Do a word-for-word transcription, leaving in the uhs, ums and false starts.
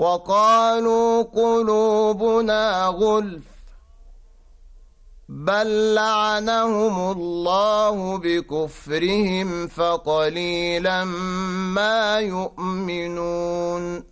وقالوا قلوبنا غلف بل لعنهم الله بكفرهم فقليلا ما يؤمنون